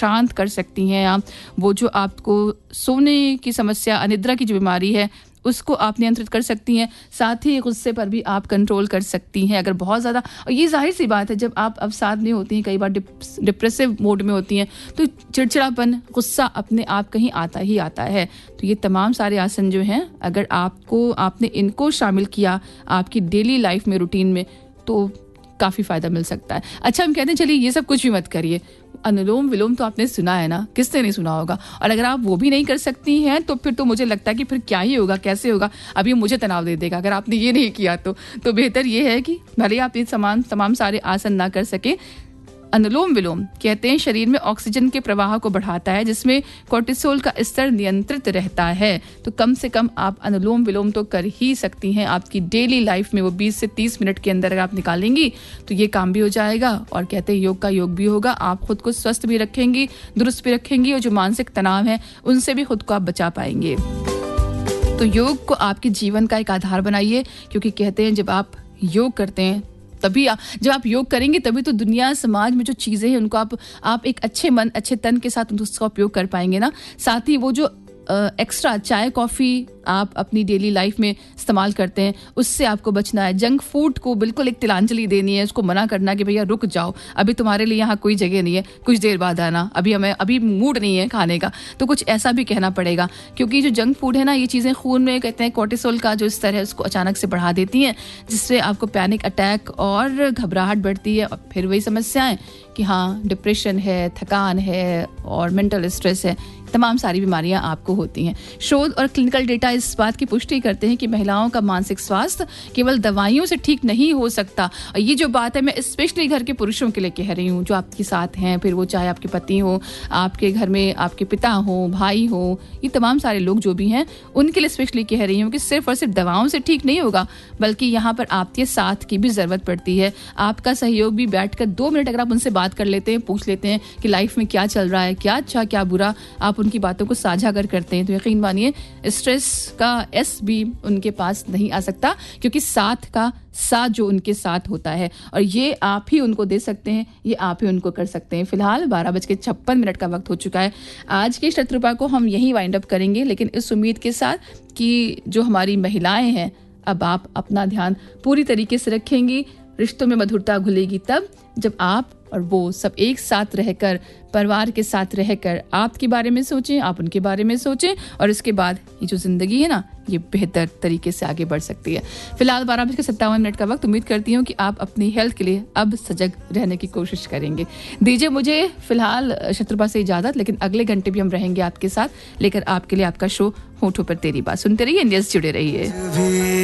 शांत कर सकती हैं आप। वो जो आपको सोने की समस्या, अनिद्रा की जो बीमारी है, उसको आप नियंत्रित कर सकती हैं। साथ ही गुस्से पर भी आप कंट्रोल कर सकती हैं अगर बहुत ज़्यादा, और ये ज़ाहिर सी बात है जब आप अवसाद में होती हैं, कई बार डिप्रेसिव मोड में होती हैं, तो चिड़चिड़ापन, गुस्सा अपने आप कहीं आता ही आता है। तो ये तमाम सारे आसन जो हैं, अगर आपने इनको शामिल किया आपकी डेली लाइफ में, रूटीन में, तो काफ़ी फ़ायदा मिल सकता है। अच्छा, हम कहते हैं चलिए ये सब कुछ भी मत करिए, अनुलोम विलोम तो आपने सुना है ना, किसने नहीं सुना होगा। और अगर आप वो भी नहीं कर सकती हैं तो फिर तो मुझे लगता है कि फिर क्या ही होगा, कैसे होगा, अभी मुझे तनाव दे देगा अगर आपने ये नहीं किया तो बेहतर ये है कि भले आप ये तमाम सारे आसन ना कर सके, अनुलोम विलोम कहते हैं शरीर में ऑक्सीजन के प्रवाह को बढ़ाता है, जिसमें कोर्टिसोल का स्तर नियंत्रित रहता है। तो कम से कम आप अनुलोम विलोम तो कर ही सकती हैं आपकी डेली लाइफ में। वो 20 से 30 मिनट के अंदर अगर आप निकालेंगी तो ये काम भी हो जाएगा, और कहते हैं योग का योग भी होगा। आप खुद को स्वस्थ भी रखेंगी, दुरुस्त भी रखेंगी, और जो मानसिक तनाव है उनसे भी खुद को आप बचा पाएंगे। तो योग को आपके जीवन का एक आधार बनाइए, क्योंकि कहते हैं जब आप योग करते हैं तभी जब आप योग करेंगे तभी तो दुनिया, समाज में जो चीज़ें हैं उनको आप एक अच्छे मन, अच्छे तन के साथ उसका उपयोग कर पाएंगे ना। साथ ही वो जो एक्स्ट्रा चाय कॉफ़ी आप अपनी डेली लाइफ में इस्तेमाल करते हैं, उससे आपको बचना है। जंक फूड को बिल्कुल एक तिलांजलि देनी है, उसको मना करना कि भैया रुक जाओ, अभी तुम्हारे लिए यहाँ कोई जगह नहीं है, कुछ देर बाद आना, अभी मूड नहीं है खाने का। तो कुछ ऐसा भी कहना पड़ेगा, क्योंकि जो जंक फूड है ना, ये चीज़ें खून में कहते हैं कोर्टिसोल का जो स्तर है उसको अचानक से बढ़ा देती हैं, जिससे आपको पैनिक अटैक और घबराहट बढ़ती है, और फिर वही समस्याएं कि हाँ डिप्रेशन है, थकान है और मेंटल स्ट्रेस है, तमाम सारी बीमारियां आपको होती हैं। शोध और क्लिनिकल डेटा इस बात की पुष्टि करते हैं कि महिलाओं का मानसिक स्वास्थ्य केवल दवाइयों से ठीक नहीं हो सकता। और ये जो बात है मैं स्पेशली घर के पुरुषों के लिए कह रही हूँ जो आपके साथ हैं, फिर वो चाहे आपके पति हो, आपके घर में आपके पिता हो, भाई हो, ये तमाम सारे लोग जो भी हैं उनके लिए स्पेशली कह रही हूँ कि सिर्फ और सिर्फ दवाओं से ठीक नहीं होगा, बल्कि यहाँ पर आपके साथ की भी ज़रूरत पड़ती है। आपका सहयोग भी, बैठकर 2 मिनट अगर आप उनसे बात कर लेते हैं, पूछ लेते हैं कि लाइफ में क्या चल रहा है, क्या अच्छा क्या बुरा, आप उनकी बातों को साझा अगर करते हैं, तो यकीन मानिए स्ट्रेस का एस भी उनके पास नहीं आ सकता, क्योंकि साथ का साथ जो उनके साथ होता है, और ये आप ही उनको दे सकते हैं, ये आप ही उनको कर सकते हैं। फिलहाल 12:56 का वक्त हो चुका है। आज के शत्रुपा को हम यहीं वाइंड अप करेंगे, लेकिन इस उम्मीद के साथ कि जो हमारी महिलाएं हैं, अब आप अपना ध्यान पूरी तरीके से रखेंगी। रिश्तों में मधुरता घुलेगी तब जब आप और वो सब एक साथ रहकर, परिवार के साथ रहकर आपके बारे में सोचें, आप उनके बारे में सोचें, और इसके बाद ये जो जिंदगी है ना, ये बेहतर तरीके से आगे बढ़ सकती है। फिलहाल 12:57 का वक्त। उम्मीद करती हूँ कि आप अपनी हेल्थ के लिए अब सजग रहने की कोशिश करेंगे। दीजिए मुझे फिलहाल शत्रुपा से इजाजत, लेकिन अगले घंटे भी हम रहेंगे आपके साथ, लेकर आपके लिए आपका शो होठों पर तेरी बात। सुनते रहिए, इंडिया से जुड़े रहिए।